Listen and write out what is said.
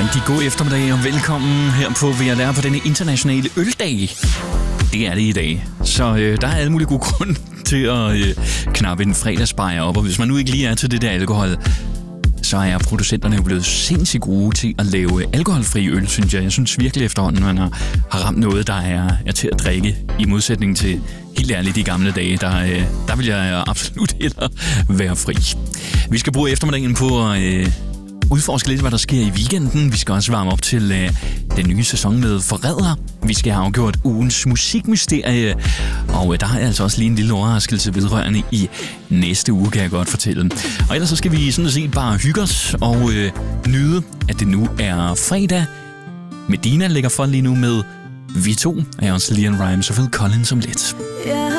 Rigtig god eftermiddag og velkommen her på VLR på denne internationale øldag. Det er det i dag, så der er alle mulige gode grunde til at knappe en fredagsbajer op. Og hvis man nu ikke lige er til det der alkohol, så er producenterne jo blevet sindssygt gode til at lave alkoholfri øl, synes jeg. Jeg synes virkelig efterhånden, man har ramt noget, der er til at drikke, i modsætning til helt ærligt de gamle dage. Der vil jeg absolut hellere være fri. Vi skal bruge eftermiddagen på at udforske lidt, hvad der sker i weekenden. Vi skal også varme op til den nye sæson med Forræder. Vi skal have afgjort ugens musikmysterie, og der har jeg altså også lige en lille overraskelse vedrørende i næste uge, kan jeg godt fortælle. Og ellers så skal vi sådan set bare hygge os og nyde, at det nu er fredag. Medina lægger for lige nu med Vi To, er også Leon Rimes og Phil Collins om lidt.